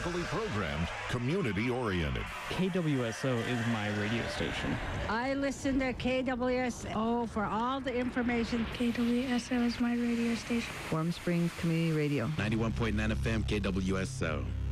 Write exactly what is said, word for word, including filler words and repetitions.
thoughtfully programmed, community-oriented. K W S O is my radio station. I listen to K W S O for all the information. K W S O is my radio station. Warm Springs Community Radio. ninety-one point nine F M, K W S O.